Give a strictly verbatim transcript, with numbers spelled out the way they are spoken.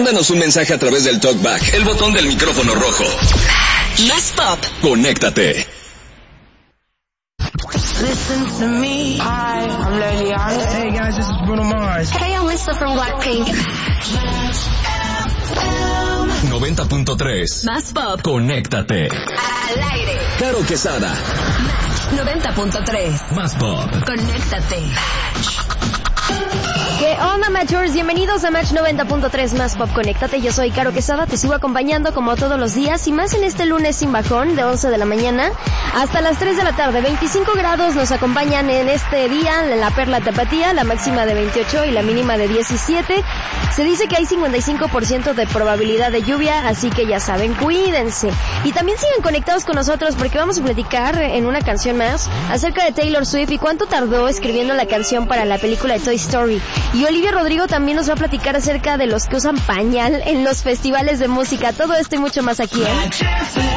Mándanos un mensaje a través del TalkBack, el botón del micrófono rojo. Más Pop. Conéctate. Listen to me. Hi, I'm Lady Honest. Hey guys, this is Bruno Mars. Hey, I'm Lisa from Blackpink. noventa punto tres. Más Pop. Conéctate. Al aire. Caro Quesada. noventa punto tres. Más Pop. Conéctate. ¿Qué onda, Matchers? Bienvenidos a Match noventa punto tres Más Pop Conéctate. Yo soy Caro Quesada, te sigo acompañando como todos los días y más en este lunes sin bajón de once de la mañana hasta las tres de la tarde. veinticinco grados nos acompañan en este día en la Perla Tapatía, la máxima de veintiocho y la mínima de diecisiete. Se dice que hay cincuenta y cinco por ciento de probabilidad de lluvia, así que ya saben, cuídense. Y también sigan conectados con nosotros porque vamos a platicar en una canción más acerca de Taylor Swift y cuánto tardó escribiendo la canción para la película de Toy Story. Y Olivia Rodrigo también nos va a platicar acerca de los que usan pañal en los festivales de música. Todo esto y mucho más aquí, ¿eh?